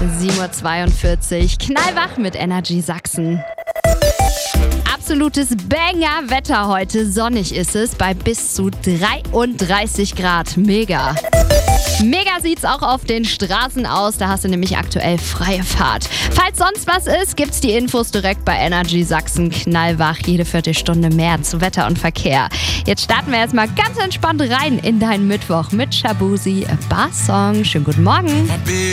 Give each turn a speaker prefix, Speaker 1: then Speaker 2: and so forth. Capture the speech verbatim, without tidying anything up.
Speaker 1: sieben Uhr zweiundvierzig. Knallwach mit Energy Sachsen. Absolutes Banger-Wetter heute. Sonnig ist es bei bis zu dreiunddreißig Grad. Mega. Mega sieht's auch auf den Straßen aus. Da hast du nämlich aktuell freie Fahrt. Falls sonst was ist, gibt's die Infos direkt bei Energy Sachsen. Knallwach, jede Viertelstunde mehr zu Wetter und Verkehr. Jetzt starten wir erstmal ganz entspannt rein in deinen Mittwoch mit Shaboozey, Bar Song. Schönen guten Morgen.